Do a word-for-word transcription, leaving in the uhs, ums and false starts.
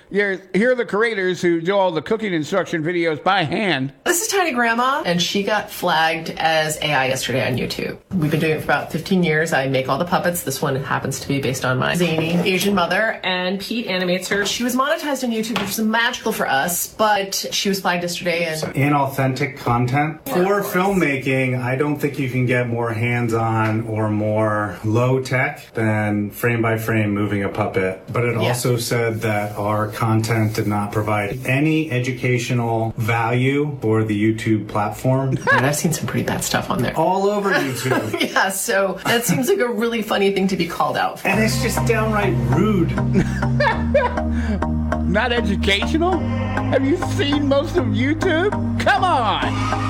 Here, here are the creators who do all the cooking instruction videos by hand. This is Tiny Grandma, and she got flagged as A I yesterday on YouTube. We've been doing it for about fifteen years. I make all the puppets. This one happens to be based on my zany Asian mother, and Pete animates her. She was monetized on YouTube, which was magical for us, but she was flagged yesterday. And inauthentic content. For filmmaking, I don't think you can get more hands-on or more low-tech than frame-by-frame moving a puppet. But it Yeah. also said that our content did not provide any educational value for the YouTube platform. and I've seen some pretty bad stuff on there. All over YouTube. Yeah, so that seems like a really funny thing to be called out for. And it's just downright rude. Not educational? Have you seen most of YouTube? Come on!